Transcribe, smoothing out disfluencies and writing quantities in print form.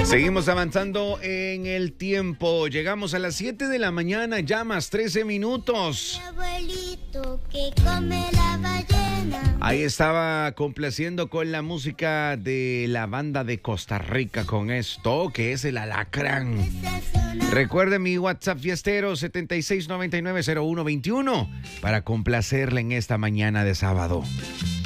Seguimos avanzando en el tiempo. Llegamos a las 7 de la mañana, ya más 13 minutos. Abuelito que come la ballena. Ahí estaba complaciendo con la música de la banda de Costa Rica con esto, que es el Alacrán. Recuerde mi WhatsApp fiestero 76990121 para complacerle en esta mañana de sábado.